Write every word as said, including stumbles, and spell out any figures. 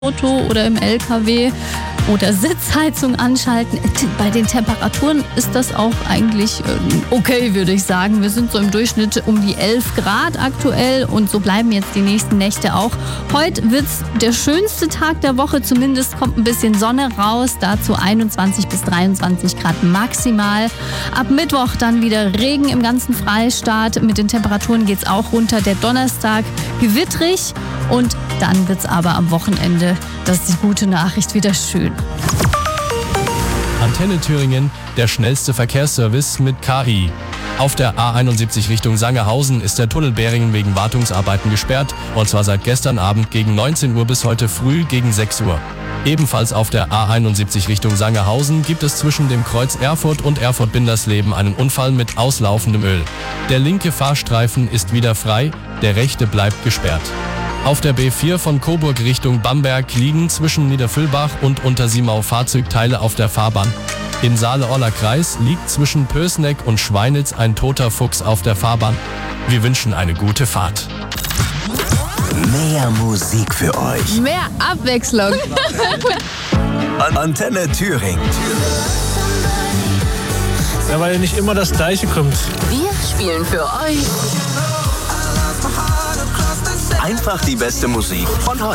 Auto oder im L K W oder Sitzheizung anschalten. Bei den Temperaturen ist das auch eigentlich okay, würde ich sagen. Wir sind so im Durchschnitt um die elf Grad aktuell und so bleiben jetzt die nächsten Nächte auch. Heute wird es der schönste Tag der Woche, zumindest kommt ein bisschen Sonne raus, dazu einundzwanzig bis dreiundzwanzig Grad maximal. Ab Mittwoch dann wieder Regen im ganzen Freistaat. Mit den Temperaturen geht es auch runter. Der Donnerstag gewittrig und dann wird es aber am Wochenende, das ist die gute Nachricht, wieder schön. Antenne Thüringen, der schnellste Verkehrsservice mit K I. Auf der A einundsiebzig Richtung Sangerhausen ist der Tunnel Beringen wegen Wartungsarbeiten gesperrt, und zwar seit gestern Abend gegen neunzehn Uhr bis heute früh gegen sechs Uhr. Ebenfalls auf der A einundsiebzig Richtung Sangerhausen gibt es zwischen dem Kreuz Erfurt und Erfurt-Bindersleben einen Unfall mit auslaufendem Öl. Der linke Fahrstreifen ist wieder frei, der rechte bleibt gesperrt. Auf der B vier von Coburg Richtung Bamberg liegen zwischen Niederfüllbach und Untersiemau Fahrzeugteile auf der Fahrbahn. Im Saale-Orler Kreis liegt zwischen Pößneck und Schweinitz ein toter Fuchs auf der Fahrbahn. Wir wünschen eine gute Fahrt. Mehr Musik für euch. Mehr Abwechslung. Antenne Thüringen. Ja, weil nicht immer das Gleiche kommt. Wir spielen für euch Einfach die beste Musik von heute.